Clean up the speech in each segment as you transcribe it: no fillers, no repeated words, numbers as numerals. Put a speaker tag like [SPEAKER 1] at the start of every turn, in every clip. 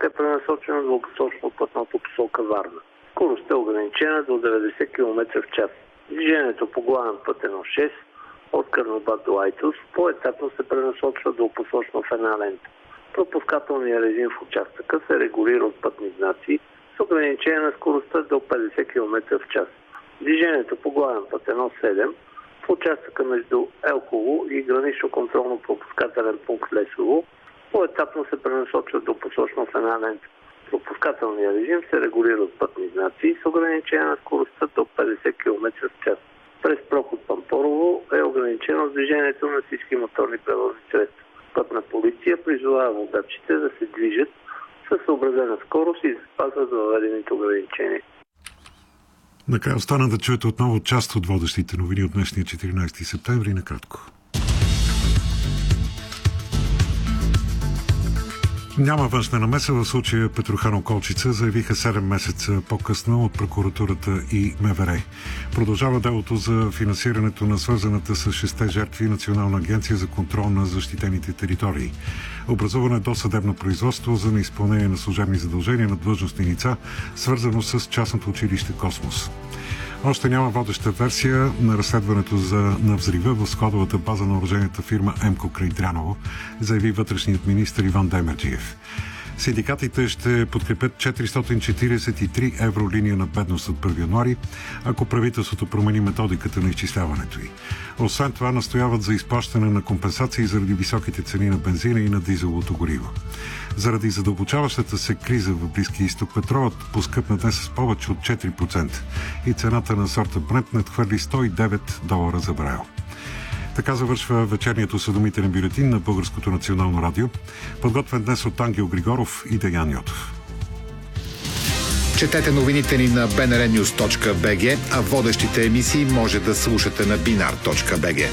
[SPEAKER 1] участъка е пренасочена двупосочно пътното посока Варна. Скоростта е ограничена до 90 км в час. Движението по главен път 1.6 от Карнобат до Айтос поетапно се пренасочва двупосочно в една лента. Пропускателният режим в участъка се регулира от пътни знаци с ограничение на скоростта до 50 км в час. Движението по главен път 1.7 в участъка между Елхово и гранично контролно-пропускателен пункт Лесово поетапно се пренасочва двупосочно в една лента. Пропускателният режим се регулира от пътни знаци с ограничение на скоростта до 50 км в час. През проход Пампорово е ограничено движението на всички моторни превозни средства. Пътна полиция призовава водачите да се движат със съобразена скорост и да спазват въведените ограничения.
[SPEAKER 2] Накрая остана да чуете отново част от водещите новини от днешния 14 септември накратко. Няма външна намеса в случая Петрохано-Колчица, заявиха 7 месеца по-късно от прокуратурата и МВР. Продължава делото за финансирането на свързаната с 6 жертви Национална агенция за контрол на защитените територии. Образувано е досъдебно производство за неизпълнение на служебни задължения на длъжностни лица, свързано с частното училище Космос. Още няма водеща версия на разследването на взрива в складовата база на оръжейната фирма ЕМКО край Дряново, заяви вътрешният министър Иван Демерджиев. Синдикатите ще подкрепят 443 евро линия на бедност от 1 януари, ако правителството промени методиката на изчисляването й. Освен това, настояват за изплащане на компенсации заради високите цени на бензина и на дизеловото гориво. Заради задълбочаващата се криза в Близкия изток, петролът поскъпна днес с повече от 4% и цената на сорта Брент надхвърли $109 за барел. Така завършва вечерният осведомителен бюлетин на Българското национално радио, подготвен днес от Ангел Григоров и Деян Йотов.
[SPEAKER 3] Четете новините ни на bnrnews.bg, а водещите емисии може да слушате на binar.bg.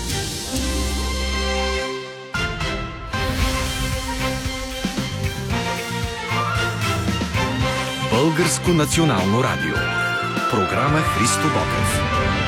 [SPEAKER 4] Българско национално радио. Програма Христо Ботев.